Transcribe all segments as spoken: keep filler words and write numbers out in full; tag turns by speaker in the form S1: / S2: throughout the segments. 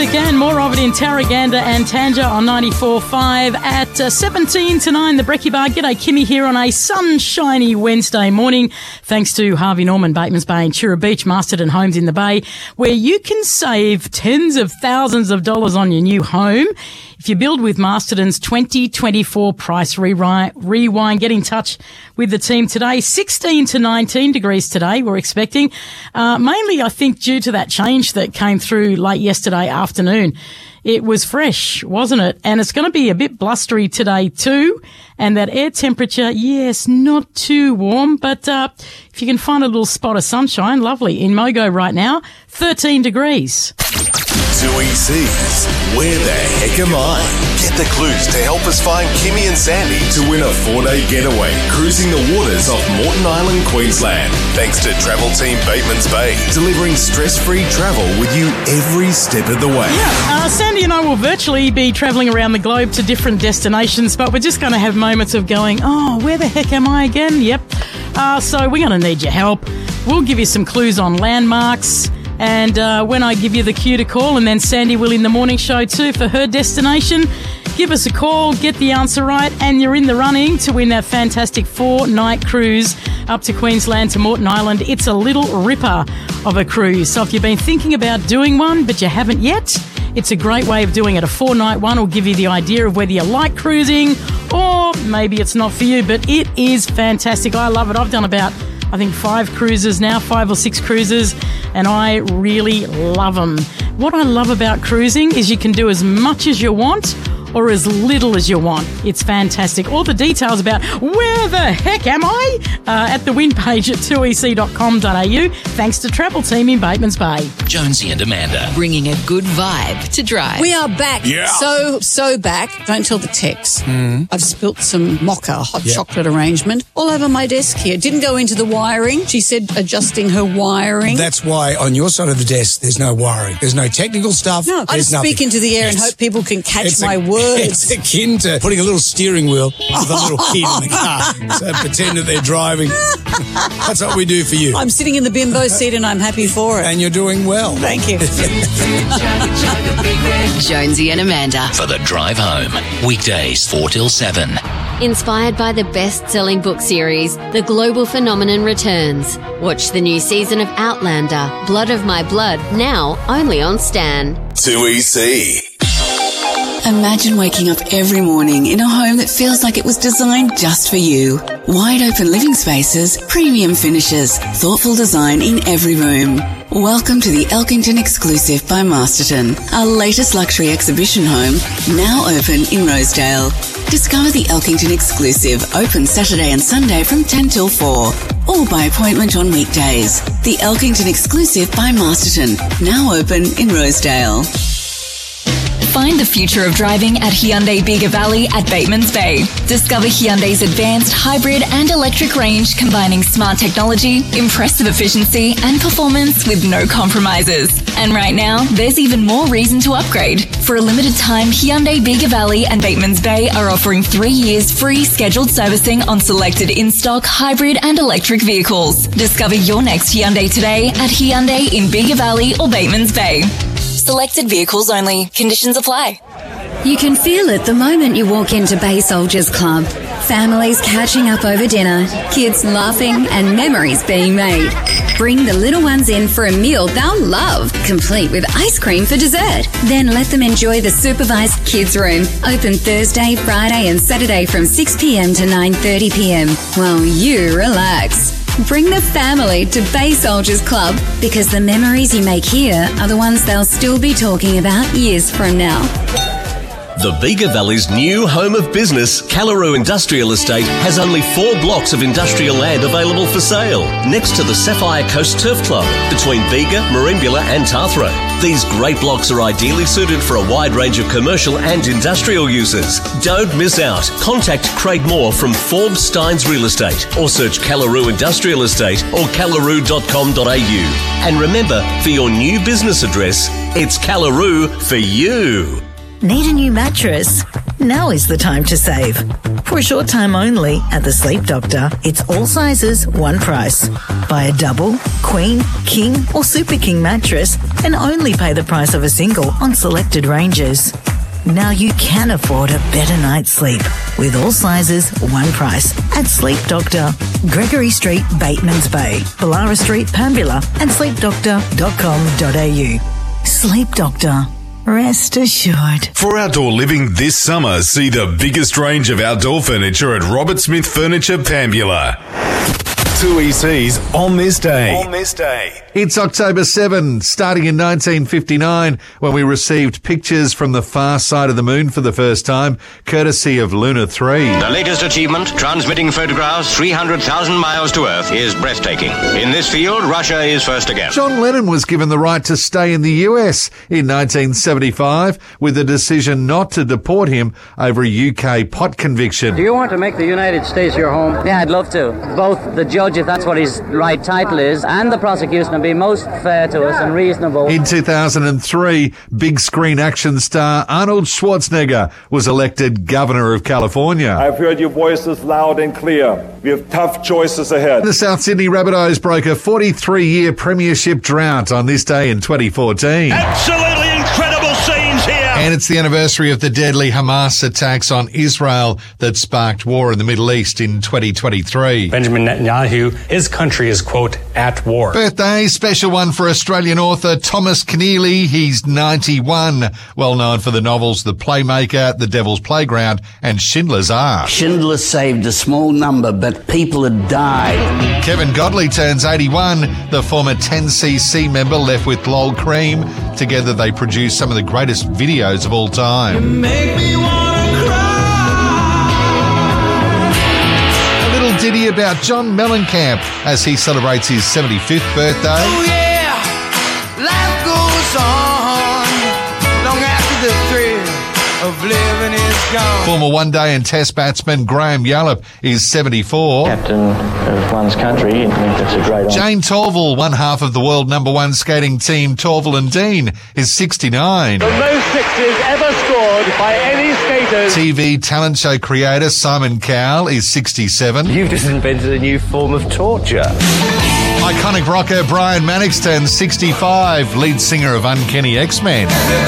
S1: music and more of it in Tarraganda and Tanja on ninety-four point five at uh, seventeen to nine, the Brekkie Bar. G'day, Kimmy here on a sunshiny Wednesday morning. Thanks to Harvey Norman, Bateman's Bay and Chura Beach, Masterton Homes in the Bay, where you can save tens of thousands of dollars on your new home if you build with Masterton's twenty twenty-four price rewind. rewind. Get in touch with the team today. sixteen to nineteen degrees today we're expecting. Uh, mainly, I think, due to that change that came through late yesterday afternoon. It was fresh, wasn't it? And it's going to be a bit blustery today too. And that air temperature, yes, not too warm, but uh, if you can find a little spot of sunshine, lovely. In Mogo right now, thirteen degrees.
S2: Tui Seas, where the heck am I? Get the clues to help us find Kimmy and Sandy to win a four-day getaway cruising the waters off Moreton Island, Queensland. Thanks to Travel Team Bateman's Bay, delivering stress-free travel with you every step of the way.
S1: Yeah, uh, Sandy and I will virtually be travelling around the globe to different destinations, but we're just going to have moments of going, oh, where the heck am I again? Yep. Uh, so we're going to need your help. We'll give you some clues on landmarks. And uh, when I give you the cue to call, and then Sandy will in the morning show too for her destination, give us a call, get the answer right, and you're in the running to win that fantastic four-night cruise up to Queensland to Moreton Island. It's a little ripper of a cruise. So if you've been thinking about doing one but you haven't yet, it's a great way of doing it. A four-night one will give you the idea of whether you like cruising or maybe it's not for you, but it is fantastic. I love it. I've done about, I think, five cruises now, five or six cruises, and I really love them. What I love about cruising is you can do as much as you want or as little as you want. It's fantastic. All the details about where the heck am I uh, at the win page at two e c dot com dot a u, thanks to Travel Team in Bateman's Bay.
S3: Jonesy and Amanda,
S4: bringing a good vibe to drive.
S5: We are back.
S2: Yeah.
S5: So, so back. Don't tell the techs.
S2: Mm.
S5: I've spilt some mocha hot
S2: Yep.
S5: chocolate arrangement all over my desk here. Didn't go into the wiring. She said adjusting her wiring.
S6: That's why on your side of the desk there's no wiring. There's no technical stuff.
S5: no, I
S6: There's
S5: just
S6: nothing.
S5: speak into the air and
S6: It's-
S5: hope people can catch
S6: it's
S5: my
S6: a-
S5: words.
S6: It's akin to putting a little steering wheel with a little kid in the car. So pretend that they're driving. That's what we do for you.
S5: I'm sitting in the bimbo seat and I'm happy for it.
S6: And you're doing well.
S5: Thank you.
S4: Jonesy and Amanda.
S3: for the drive home. Weekdays four till seven.
S7: Inspired by the best-selling book series, The Global Phenomenon returns. Watch the new season of Outlander, Blood of My Blood, now only on Stan.
S2: Tui C.
S8: Imagine waking up every morning in a home that feels like it was designed just for you. Wide open living spaces, premium finishes, thoughtful design in every room. Welcome to the Elkington Exclusive by Masterton, our latest luxury exhibition home, now open in Rosedale. Discover the Elkington Exclusive, open Saturday and Sunday from ten till four, or by appointment on weekdays. The Elkington Exclusive by Masterton, now open in Rosedale.
S9: Find the future of driving at Hyundai Bega Valley at Bateman's Bay. Discover Hyundai's advanced hybrid and electric range combining smart technology, impressive efficiency and performance with no compromises. And right now, there's even more reason to upgrade. For a limited time, Hyundai Bega Valley and Bateman's Bay are offering three years free scheduled servicing on selected in-stock hybrid and electric vehicles. Discover your next Hyundai today at Hyundai in Bega Valley or Bateman's Bay. Selected vehicles only. Conditions apply.
S10: You can feel it the moment you walk into Bay Soldiers Club. Families catching up over dinner, kids laughing and memories being made. Bring the little ones in for a meal they'll love, complete with ice cream for dessert. Then let them enjoy the supervised kids room, open Thursday, Friday and Saturday from six p.m. to nine thirty p.m. while you relax. Bring the family to Bay Soldiers Club because the memories you make here are the ones they'll still be talking about years from now.
S11: The Bega Valley's new home of business, Callaroo Industrial Estate, has only four blocks of industrial land available for sale, next to the Sapphire Coast Turf Club, between Bega, Merimbula and Tathra. These great blocks are ideally suited for a wide range of commercial and industrial uses. Don't miss out. Contact Craig Moore from Forbes Steins Real Estate or search Callaroo Industrial Estate or callaroo dot com dot a u. And remember, for your new business address, it's Callaroo for you.
S12: Need a new mattress? Now is the time to save. For a short time only at the Sleep Doctor, it's all sizes, one price. Buy a double, queen, king or super king mattress and only pay the price of a single on selected ranges. Now you can afford a better night's sleep with all sizes, one price at Sleep Doctor, Gregory Street, Batemans Bay, Ballara Street, Pambula and sleep doctor dot com dot a u. Sleep Doctor. Rest assured.
S2: For outdoor living this summer, see the biggest range of outdoor furniture at Robert Smith Furniture, Pambula. two E Cs on this day. On this day.
S13: It's October seventh, starting in nineteen fifty-nine, when we received pictures from the far side of the moon for the first time, courtesy of Luna three.
S14: The latest achievement, transmitting photographs three hundred thousand miles to Earth, is breathtaking. In this field, Russia is first again.
S13: John Lennon was given the right to stay in the U S in nineteen seventy-five, with a decision not to deport him over a U K pot conviction.
S15: Do you want to make the United States your home? Yeah, I'd love to. Both the judge, if that's what his right title is, and the prosecution be most fair to us and reasonable.
S13: In two thousand three, big screen action star Arnold Schwarzenegger was elected Governor of California.
S16: I've heard your voices loud and clear. We have tough choices ahead.
S13: The South Sydney Rabbitohs broke a forty-three year premiership drought on this day in twenty fourteen.
S17: Absolutely incredible scenes here.
S13: And it's the anniversary of the deadly Hamas attacks on Israel that sparked war in the Middle East in twenty twenty-three.
S18: Benjamin Netanyahu, his country is, quote, at war.
S13: Birthday, special one for Australian author Thomas Keneally. He's ninety-one. Well known for the novels The Playmaker, The Devil's Playground, and Schindler's Ark.
S19: Schindler saved a small number, but people had died.
S13: Kevin Godley turns eighty-one. The former ten C C member left with Lol Cream. Together they produced some of the greatest videos of all time.
S20: You make me wanna cry.
S13: A little ditty about John Mellencamp as he celebrates his seventy-fifth birthday.
S20: Oh yeah, life goes on long after the thrill of living is gone.
S13: Former one-day and test batsman Graham Yallop is seventy-four.
S21: Captain of one's country, I think that's a great honour.
S13: Jane Torval, one half of the world number one skating team Torval and Dean, is sixty-nine.
S22: The most sixes ever scored by any skaters.
S13: T V talent show creator Simon Cowell is sixty-seven.
S23: You've just invented a new form of torture.
S13: Iconic rocker Brian Mannix turns sixty-five, lead singer of Uncanny X-Men.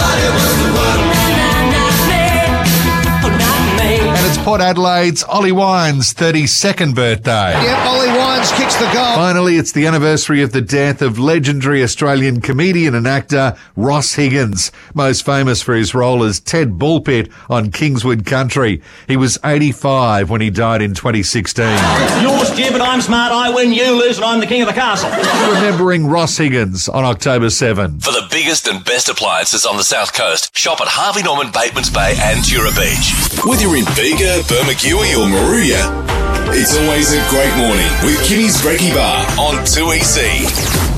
S13: And it's Port Adelaide's Ollie Wines' thirty-second birthday.
S24: Yep, Ollie Wines kicks the goal.
S13: Finally, it's the anniversary of the death of legendary Australian comedian and actor Ross Higgins, most famous for his role as Ted Bullpit on Kingswood Country. He was eighty-five when he died in twenty sixteen.
S25: You're stupid, I'm smart, I win, you lose, and I'm the king of the castle.
S13: Remembering Ross Higgins on October seventh.
S2: For the biggest and best appliances on the South Coast, shop at Harvey Norman, Batemans Bay and Tura Beach. Whether you're in Bega, Bermagui or Maruya, it's always a great morning with Kimmy's Brekkie Bar on two E C.